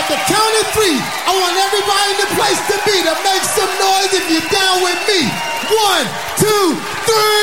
At the count of three, I want everybody in the place to be to make some noise if you're down with me. 1, 2, 3.